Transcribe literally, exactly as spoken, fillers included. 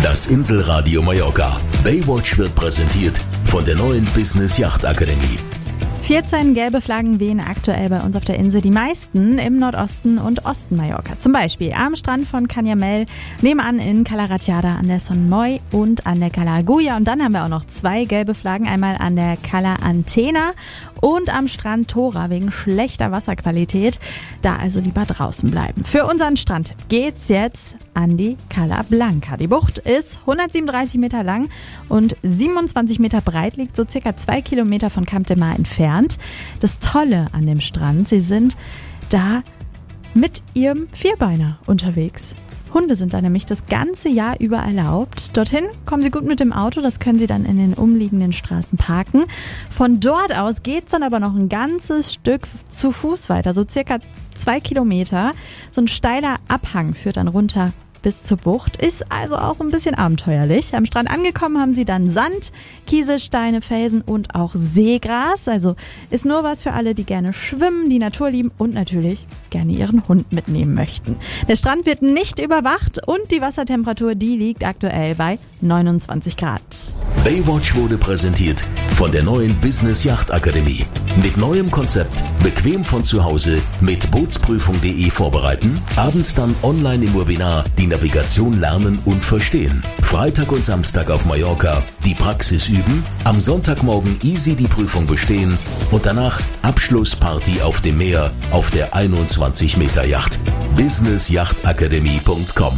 Das Inselradio Mallorca. Baywatch wird präsentiert von der neuen Business Yacht Akademie. vierzehn gelbe Flaggen wehen aktuell bei uns auf der Insel, die meisten im Nordosten und Osten Mallorcas. Zum Beispiel am Strand von Canyamel, nebenan in Cala Ratjada, an der Son Moy und an der Cala Agulla. Und dann haben wir auch noch zwei gelbe Flaggen, einmal an der Cala Antena und am Strand Tora wegen schlechter Wasserqualität. Da also lieber draußen bleiben. Für unseren Strand geht's jetzt an die Cala Blanca. Die Bucht ist hundertsiebenunddreißig Meter lang und siebenundzwanzig Meter breit, liegt so circa zwei Kilometer von Camp de Mar entfernt. Das Tolle an dem Strand, sie sind da mit ihrem Vierbeiner unterwegs. Hunde sind da nämlich das ganze Jahr über erlaubt. Dorthin kommen sie gut mit dem Auto, das können sie dann in den umliegenden Straßen parken. Von dort aus geht's dann aber noch ein ganzes Stück zu Fuß weiter, so circa zwei Kilometer. So ein steiler Abhang führt dann runter bis zur Bucht, ist also auch so ein bisschen abenteuerlich. Am Strand angekommen haben sie dann Sand, Kieselsteine, Felsen und auch Seegras. Also ist nur was für alle, die gerne schwimmen, die Natur lieben und natürlich gerne ihren Hund mitnehmen möchten. Der Strand wird nicht überwacht und die Wassertemperatur, die liegt aktuell bei neunundzwanzig Grad. Baywatch wurde präsentiert von der neuen Business Yacht Akademie. Mit neuem Konzept, bequem von zu Hause, mit Bootsprüfung punkt de vorbereiten, abends dann online im Webinar die Navigation lernen und verstehen. Freitag und Samstag auf Mallorca die Praxis üben, am Sonntagmorgen easy die Prüfung bestehen und danach Abschlussparty auf dem Meer auf der einundzwanzig Meter Yacht. business yacht akademie punkt com